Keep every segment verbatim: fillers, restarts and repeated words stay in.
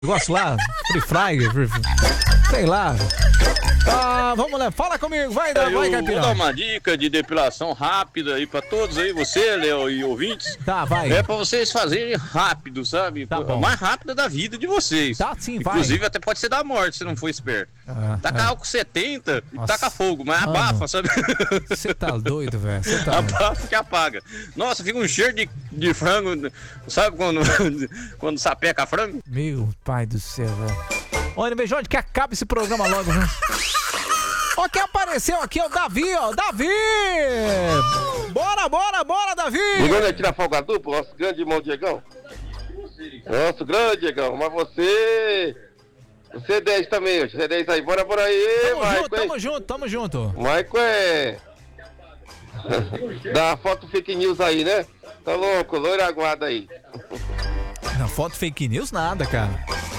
Negócio lá, free fry, free, sei lá. Ah, vamos lá, fala comigo, vai, vai, vai, Caipirão. Vou dar uma dica de depilação rápida aí pra todos aí, você, Léo e ouvintes. Tá, vai. É pra vocês fazerem rápido, sabe? Tá bom. Mais rápida da vida de vocês. Tá, sim, vai. Inclusive até pode ser da morte se não for esperto. Ah, taca é. álcool setenta e Nossa. taca fogo, mas Mano, abafa, sabe? Você tá doido, velho. Você tá doido. Abafa que apaga. Nossa, fica um cheiro de, de frango, sabe quando, quando sapeca frango? Meu pai do céu, velho. Olha, beijão, que acabe esse programa logo, né? Ó, quem apareceu aqui é o Davi, ó. Davi! Bora, bora, bora, Davi! Ligando aqui na Folga Dupla, nosso grande irmão Diegão. Nosso grande Diegão, mas você... Você é dez também, você é dez aí. Bora, bora aí, Tamo Maico, junto, tamo junto, tamo junto. Maico é... Dá foto fake news aí, né? Tá louco, loira aguada aí. Na foto fake news, nada, cara.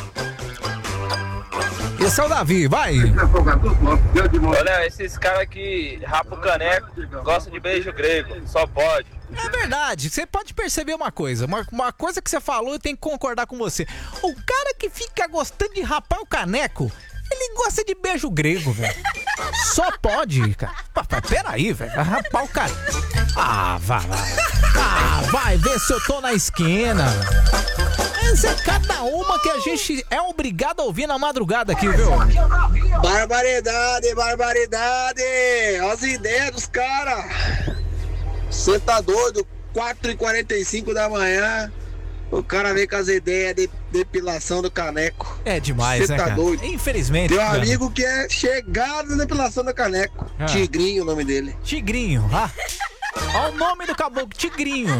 Esse é o Davi, vai! Olha, esses caras que rapam o caneco gostam de beijo grego, só pode. É verdade, você pode perceber uma coisa, uma, uma coisa que você falou eu tenho que concordar com você. O cara que fica gostando de rapar o caneco, ele gosta de beijo grego, velho. Só pode, cara. Papai, peraí, velho, vai rapar o caneco. Ah, vai, vai. Ah, vai ver se eu tô na esquina. Essa é cada uma que a gente é obrigado a ouvir na madrugada aqui, viu? Barbaridade, barbaridade! Olha as ideias dos caras! Você tá doido? quatro e quarenta e cinco da manhã, o cara vem com as ideias de depilação do caneco. É demais, Cê né, tá cara? doido? Infelizmente. Tem um cara. amigo que é chegado na depilação do caneco. Ah. Tigrinho, o nome dele. Tigrinho, ah. Olha o nome do caboclo, Tigrinho.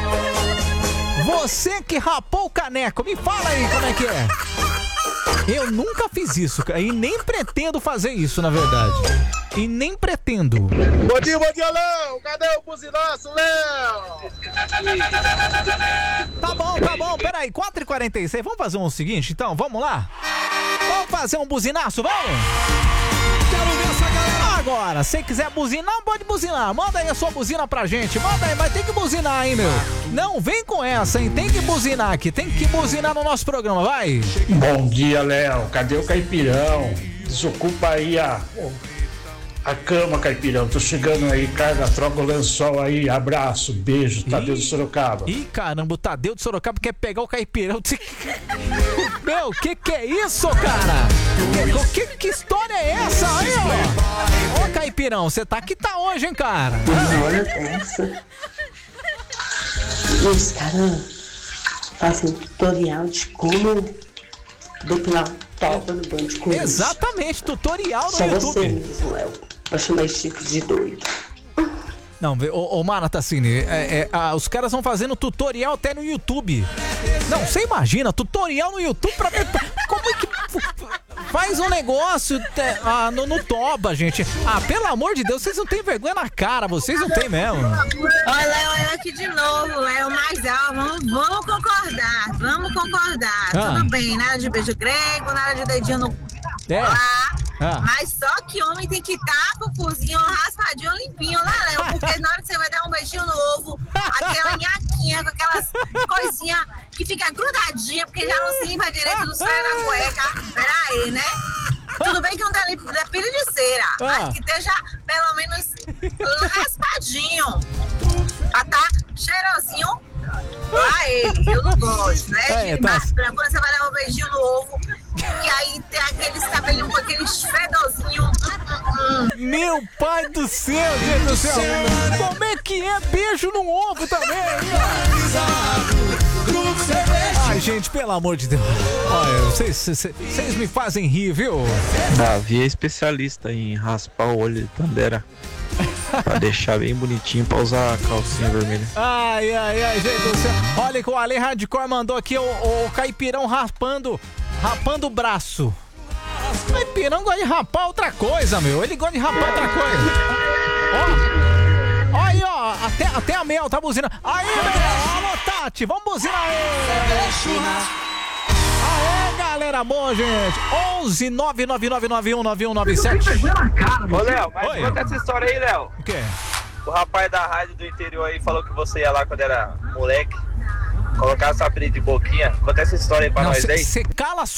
Você que rapou o caneco, me fala aí como é que é. Eu nunca fiz isso, cara, e nem pretendo fazer isso, na verdade. E nem pretendo. Bom dia, bom dia, Léo! Cadê o buzinaço, Léo? Tá bom, tá bom, peraí, quatro e quarenta e seis, vamos fazer um seguinte, então, vamos lá? Vamos fazer um buzinaço, vamos? Quero ver essa galera agora. Se quiser buzinar, pode buzinar. Manda aí a sua buzina pra gente. Manda aí, mas tem que buzinar, hein, meu? Não vem com essa, hein? Tem que buzinar aqui. Tem que buzinar no nosso programa, vai. Bom dia, Léo. Cadê o caipirão? Desocupa aí a, a cama, caipirão. Tô chegando aí, carga, troca o lençol aí. Abraço, beijo, Tadeu de Sorocaba. Ih, caramba, o Tadeu de Sorocaba quer pegar o caipirão. Meu, que que é isso, cara? Que, que, que história é essa aí, ó? Ô, caipirão, você tá que tá hoje, hein, cara? Olha essa. Os caras fazem tutorial de como depilar topa no banho de coisa. Exatamente, tutorial no Só YouTube. você mesmo, Léo, pra chamar esse tipo de doido. Não, ô, ô Mara Tassini, é, é, ah, os caras vão fazendo tutorial até no YouTube. Não, você imagina, tutorial no YouTube pra ver como é que faz um negócio te, ah, no, no toba, gente. Ah, pelo amor de Deus, vocês não têm vergonha na cara, vocês não têm mesmo. Olha, Léo, eu aqui de novo, Léo mais alto, vamos, vamos concordar, vamos concordar. Ah. Tudo bem, nada de beijo grego, nada de dedinho no É. lá. Ah. Mas só que homem tem que estar com o cozinho raspadinho, limpinho lá, Léo. Porque na hora que você vai dar um beijinho no ovo, aquela nhaquinha com aquelas coisinhas que fica grudadinha, porque já não se limpa direito do saio na cueca. Pera aí, né? Tudo bem que não tá limpo da pilha de cera, Ah. mas que esteja pelo menos raspadinho. Pra tá cheirosinho pra ele. Eu não gosto, né? É, De- tá. mas pra quando você vai dar um beijinho no ovo, e aí tem aqueles cabelinhos com aqueles fedozinhos. Meu pai do céu, gente do céu. Como é que é beijo no ovo também? Ai, gente, pelo amor de Deus. Olha, vocês, vocês, vocês me fazem rir, viu? Davi é especialista em raspar o olho de Tandera pra deixar bem bonitinho pra usar a calcinha vermelha. Ai, ai, ai, gente do céu. Olha que o Ale Hardcore mandou aqui o, o caipirão raspando, rapando o braço. O caipirão gosta de rapar outra coisa, meu. Ele gosta de rapar outra coisa. Ó, ó aí, ó. Até, até a Mel tá buzinando. Aí, Mel. Alô, Tati. Vamos buzinar aí. Aê, galera boa, gente. onze nove nove nove nove um nove um nove sete. Ô, Léo, mas Oi. conta essa história aí, Léo. O quê? O rapaz da rádio do interior aí falou que você ia lá quando era moleque. colocar essa apelido de Boquinha. Conta essa história aí pra Não, nós aí. você cala a